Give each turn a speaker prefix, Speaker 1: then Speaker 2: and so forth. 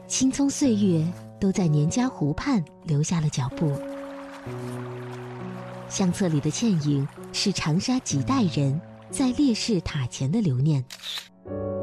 Speaker 1: 青葱岁月都在年家湖畔留下了脚步。相册里的倩影是长沙几代人在烈士塔前的留念。